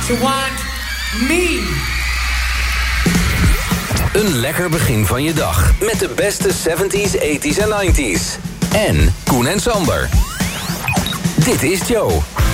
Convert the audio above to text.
You want me? Een lekker begin van je dag met de beste 70s, 80s en 90s. En Koen en Sander. Dit is Joe.